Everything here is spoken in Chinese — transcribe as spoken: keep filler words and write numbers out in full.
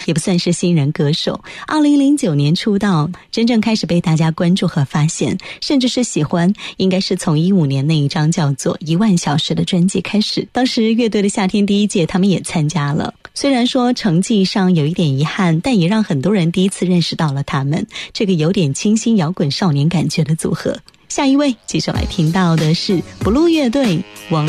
也不算是新人歌手。二零零九年出道，真正开始被大家关注和发现，甚至是喜欢，应该是从一五年那一张叫做《一万小时》的专辑开始。当时乐队的夏天第一届他们也参加了，虽然说成绩上有一点遗憾，但也让很多人第一次认识到了他们这个有点清新摇滚少年感觉的组合。下一位接下来听到的是 Blue 乐队王